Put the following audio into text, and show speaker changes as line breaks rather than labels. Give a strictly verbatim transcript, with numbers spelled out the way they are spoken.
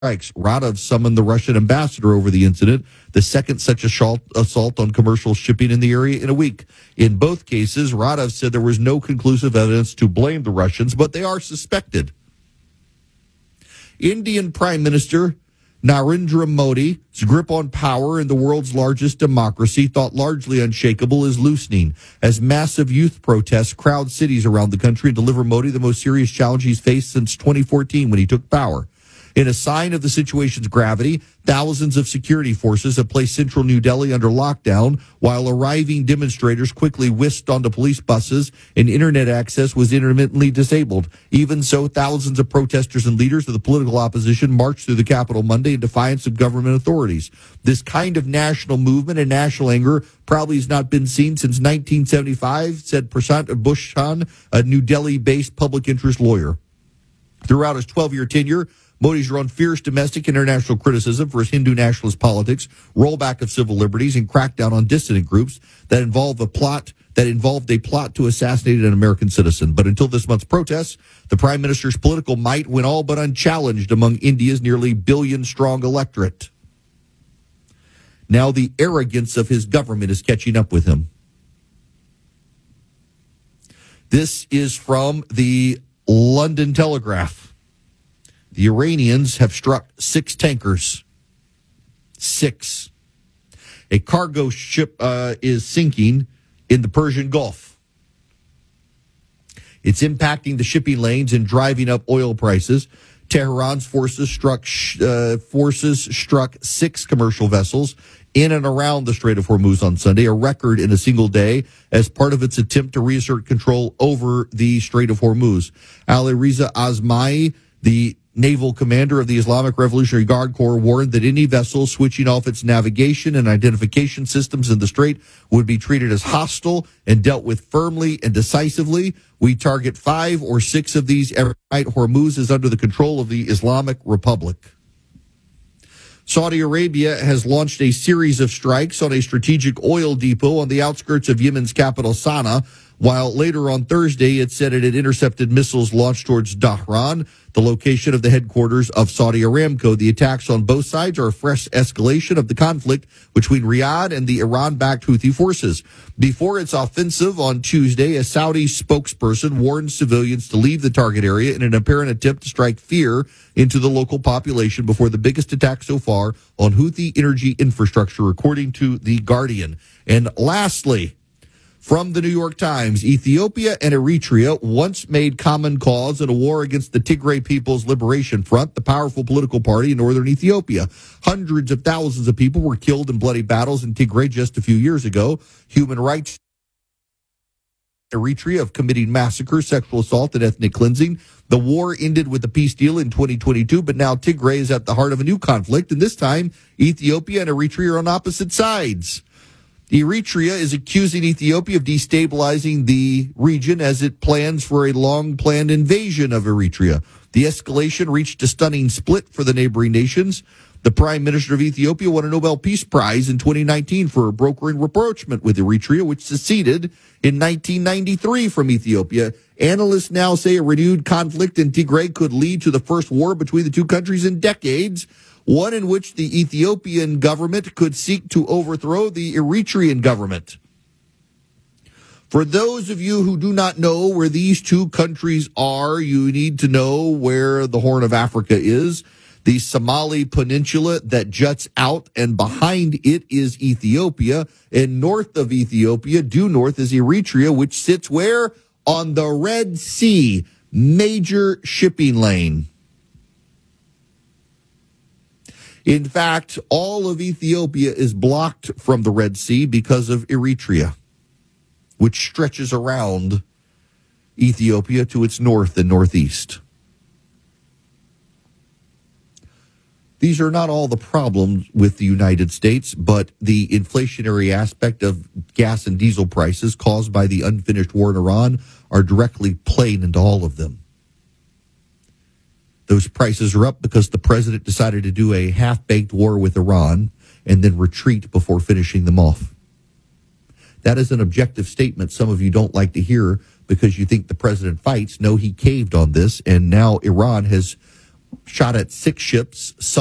strikes. Radov summoned the Russian ambassador over the incident, the second such assault, assault on commercial shipping in the area in a week. In both cases, Radov said there was no conclusive evidence to blame the Russians, but they are suspected. Indian Prime Minister Narendra Modi's grip on power in the world's largest democracy, thought largely unshakable, is loosening as massive youth protests crowd cities around the country and deliver Modi the most serious challenge he's faced since twenty fourteen when he took power. In a sign of the situation's gravity, thousands of security forces have placed central New Delhi under lockdown, while arriving demonstrators quickly whisked onto police buses and internet access was intermittently disabled. Even so, thousands of protesters and leaders of the political opposition marched through the capital Monday in defiance of government authorities. This kind of national movement and national anger probably has not been seen since nineteen seventy-five, said Prashant Bhushan, a New Delhi-based public interest lawyer. Throughout his twelve-year tenure, Modi's drawn fierce domestic and international criticism for his Hindu nationalist politics, rollback of civil liberties, and crackdown on dissident groups that involve a plot that involved a plot to assassinate an American citizen. But until this month's protests, the prime minister's political might went all but unchallenged among India's nearly billion-strong electorate. Now the arrogance of his government is catching up with him. This is from the London Telegraph. The Iranians have struck six tankers. Six. A cargo ship uh, is sinking in the Persian Gulf. It's impacting the shipping lanes and driving up oil prices. Tehran's forces struck uh, forces struck six commercial vessels in and around the Strait of Hormuz on Sunday, a record in a single day, as part of its attempt to reassert control over the Strait of Hormuz. Ali Reza Azmai, the naval commander of the Islamic Revolutionary Guard Corps, warned that any vessel switching off its navigation and identification systems in the strait would be treated as hostile and dealt with firmly and decisively. We target five or six of these every night. Hormuz is under the control of the Islamic Republic. Saudi Arabia has launched a series of strikes on a strategic oil depot on the outskirts of Yemen's capital, Sana'a, while later on Thursday it said it had intercepted missiles launched towards Dhahran, the location of the headquarters of Saudi Aramco. The attacks on both sides are a fresh escalation of the conflict between Riyadh and the Iran-backed Houthi forces. Before its offensive on Tuesday, a Saudi spokesperson warned civilians to leave the target area in an apparent attempt to strike fear into the local population before the biggest attack so far on Houthi energy infrastructure, according to The Guardian. And lastly, from the New York Times, Ethiopia and Eritrea once made common cause in a war against the Tigray People's Liberation Front, the powerful political party in northern Ethiopia. Hundreds of thousands of people were killed in bloody battles in Tigray just a few years ago. Human rights Eritrea of committing massacre, sexual assault, and ethnic cleansing. The war ended with a peace deal in twenty twenty-two, but now Tigray is at the heart of a new conflict, and this time Ethiopia and Eritrea are on opposite sides. Eritrea is accusing Ethiopia of destabilizing the region as it plans for a long-planned invasion of Eritrea. The escalation reached a stunning split for the neighboring nations. The Prime Minister of Ethiopia won a Nobel Peace Prize in twenty nineteen for brokering rapprochement with Eritrea, which seceded in nineteen ninety-three from Ethiopia. Analysts now say a renewed conflict in Tigray could lead to the first war between the two countries in decades, one in which the Ethiopian government could seek to overthrow the Eritrean government. For those of you who do not know where these two countries are, you need to know where the Horn of Africa is. The Somali Peninsula that juts out, and behind it is Ethiopia. And north of Ethiopia, due north, is Eritrea, which sits where? On the Red Sea, major shipping lane. In fact, all of Ethiopia is blocked from the Red Sea because of Eritrea, which stretches around Ethiopia to its north and northeast. These are not all the problems with the United States, but the inflationary aspect of gas and diesel prices caused by the unfinished war in Iran are directly playing into all of them. Those prices are up because the president decided to do a half-baked war with Iran and then retreat before finishing them off. That is an objective statement some of you don't like to hear because you think the president fights. No, he caved on this, and now Iran has shot at six ships